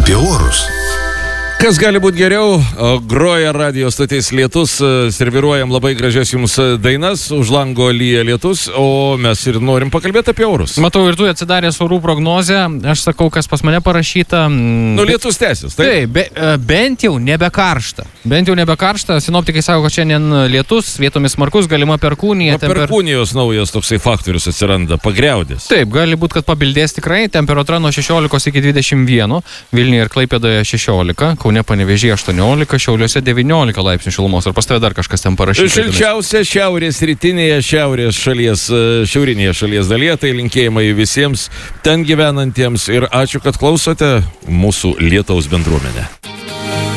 apie orus. Kas gali būti geriau? Groja radio stotis Lietus, serviruojam labai gražias jums dainas, už lango lyja lietus, o mes ir norim pakalbėti apie orus. Matau, ir tu atsidaręs orų prognozę, aš sakau, kas pas mane parašyta. Lietus tęsis, taip? Bent jau nebekaršta. Sinoptikai sako, kad šiandien lietus, vietomis smarkus, galima perkūnija. Perkūnijos naujas toksai faktorius atsiranda, pagriaudės. Taip, gali būti, kad pabildės tikrai, temperatūra nuo 16 iki 21, Vilniuje ir Klaipėdoje 16, Kaune Panevėžyje 18, Šiauliuose 19 laipsnių šilumos. Ar pas tave dar kažkas ten parašyta? Šilčiausia šiaurės rytinėje, šiaurinėje šalies dalyje, tai linkėjimai visiems ten gyvenantiems ir ačiū, kad klausote mūsų Lietaus bendruomenę.